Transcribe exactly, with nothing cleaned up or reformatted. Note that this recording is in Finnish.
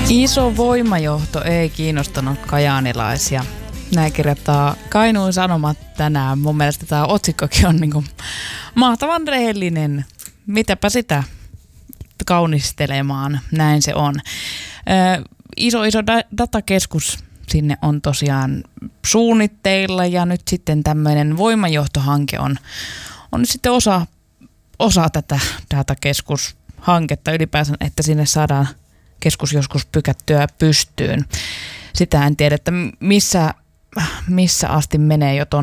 Iso voimajohto ei kiinnostanut kajaanilaisia. Näin kirjoittaa Kainuun Sanomat tänään. Mun mielestä tämä otsikkokin on niinku mahtavan rehellinen. Mitäpä sitä kaunistelemaan. Näin se on. Ö, iso iso da- datakeskus sinne on tosiaan suunnitteilla ja nyt sitten tämmöinen voimajohtohanke on, on nyt sitten osa, osa tätä datakeskushanketta ylipäänsä, että sinne saadaan keskus joskus pykättyä pystyyn. Sitä en tiedä, että missä, missä asti menee jo ton